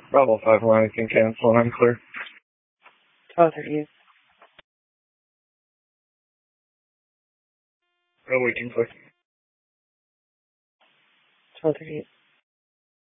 Bravo 5-1, I can cancel and I'm clear. 12:38. Oh, we can clear. 12:38.